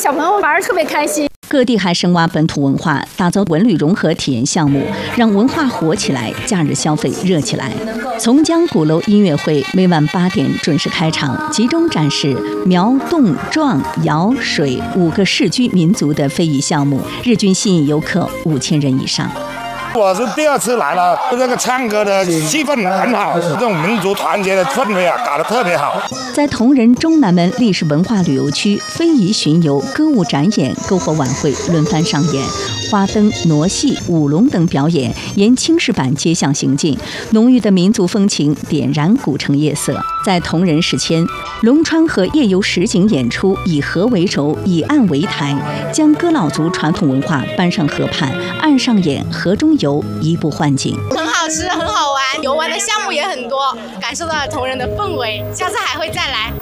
小朋友玩儿特别开心。 各地还深挖本土文化，打造文旅融合体验项目，让文化火起来，假日消费热起来。从江鼓楼音乐会每晚8点准时开场，集中展示苗、侗、壮、瑶、水5个市居民族的非遗项目，日均吸引游客5000人以上。 我是第2次来了，这个唱歌的气氛很好，这种民族团结的氛围搞得特别好。 在铜仁中南门历史文化旅游区，非遗巡游、歌舞展演、篝火晚会轮番上演，花灯、傩戏、舞龙等表演沿青石板街巷行进，浓郁的民族风情点燃古城夜色。在铜仁市迁，龙川河夜游实景演出以河为轴，以岸为台，将哥老族传统文化搬上河畔，岸上演，河中游，移步换景。 很好吃，很好玩，游玩的项目也很多，感受到了铜仁的氛围，下次还会再来。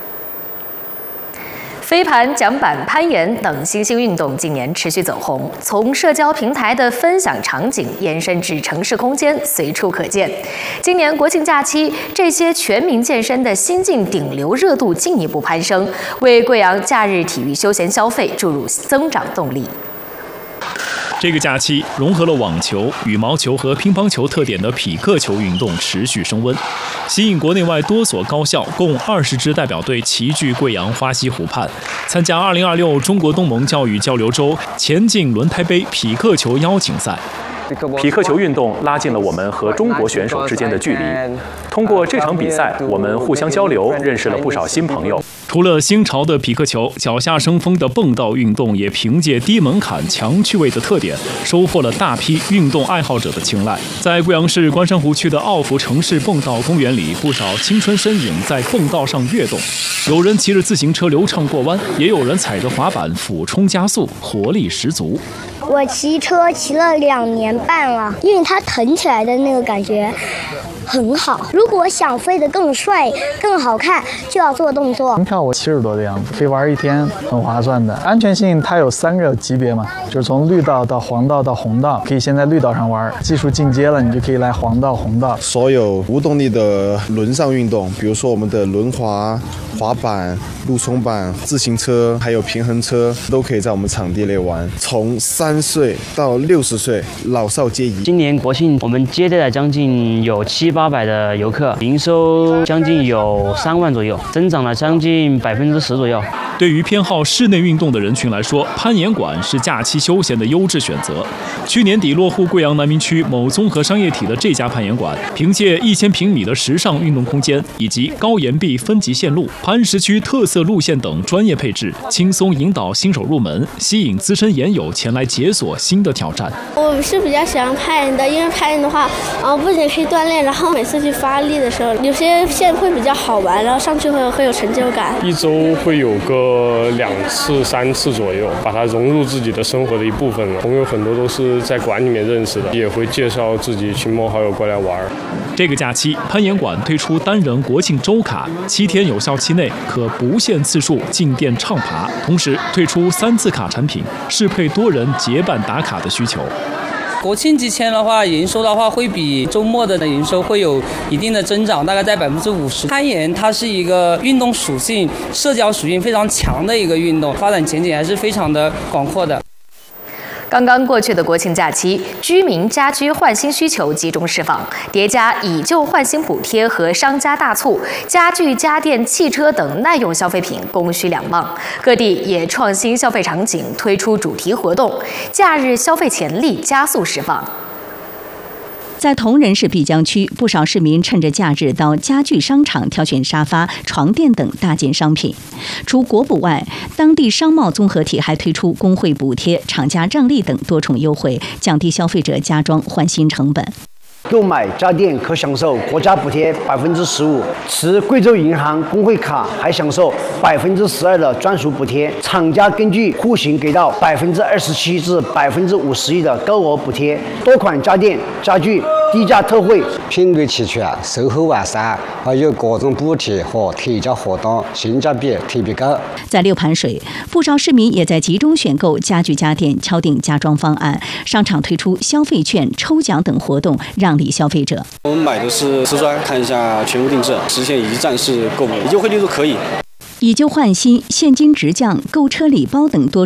飞盘、桨板、攀岩等新兴运动近年持续走红，从社交平台的分享场景延伸至城市空间，随处可见。今年国庆假期，这些全民健身的新晋顶流热度进一步攀升，为贵阳假日体育休闲消费注入增长动力。 这个假期融合了网球、羽毛球和乒乓球特点的匹克球运动持续升温，吸引国内外多所高校共20支代表队齐聚贵阳花溪湖畔，参加2026中国东盟教育交流周前进轮胎杯匹克球邀请赛。匹克球运动拉近了我们和中国选手之间的距离。通过这场比赛，我们互相交流，认识了不少新朋友。除了新潮的匹克球，脚下生风的蹦道运动也凭借低门槛、强趣味的特点，收获了大批运动爱好者的青睐。在贵阳市关山湖区的奥福城市蹦道公园里，不少青春身影在蹦道上跃动，有人骑着自行车流畅过弯，也有人踩着滑板俯冲加速，活力十足。 我骑车骑了2年半了，因为它腾起来的那个感觉很好。如果想飞得更帅、更好看，就要做动作。 门票我70多的样子，可以玩1天，很划算的。安全性它有3个级别嘛，就是从绿道到黄道到红道，可以先在绿道上玩，技术进阶了，你就可以来黄道、红道。 所有无动力的轮上运动，比如说我们的轮滑、滑板、路冲板、自行车，还有平衡车，都可以在我们场地内玩。从3岁到60岁，老少皆宜。 今年国庆我们接待了将近有700-800的游客，营收将近有3万左右，增长了将近10%左右。 对于偏好室内运动的人群来说，攀岩馆是假期休闲的优质选择。去年底落户贵阳南明区某综合商业体的这家攀岩馆，凭借1000平米的时尚运动空间以及高岩壁分级线路、攀石区特色路线等专业配置，轻松引导新手入门，吸引资深岩友前来解锁新的挑战。 我是比较喜欢攀岩的，因为攀岩的话，不仅可以锻炼，然后每次去发力的时候，有些线会比较好玩，然后上去会有成就感。 1周会有个2次、3次左右，把它融入自己的生活的一部分了。朋友很多都是在馆里面认识的，也会介绍自己亲朋好友过来玩。 这个假期，攀岩馆推出单人国庆周卡，7天有效期内可不限次数进店畅爬，同时推出3次卡产品，适配多人结伴打卡的需求。 国庆期间的话，营收的话会比周末的营收会有一定的增长，大概在50%。攀岩它是一个运动属性、社交属性非常强的一个运动，发展前景还是非常的广阔的。 刚刚过去的国庆假期，居民家居换新需求集中释放，叠加以旧换新补贴和商家大促，家具、家电、汽车等耐用消费品供需两旺。各地也创新消费场景，推出主题活动，假日消费潜力加速释放。 在铜仁市碧江区，不少市民趁着假日到家具商场挑选沙发、床垫等大件商品。除国补外，当地商贸综合体还推出工会补贴、厂家让利等多重优惠，降低消费者家装换新成本。 购买家电可享受国家补贴15%，持贵州银行工会卡还享受12%的专属补贴，厂家根据户型给到27%至51%的高额补贴，多款家电家具低价特惠， 品类齐全，售后完善，还有各种补贴和特价活动，性价比特别高。 在六盘水，不少市民也在集中选购家具家电，敲定家装方案。商场推出消费券、抽奖等活动，让利消费者。 我们买的是瓷砖，看一下全屋定制，实现一站式购买，优惠力度可以。 以旧换新、现金直降、购车礼包等多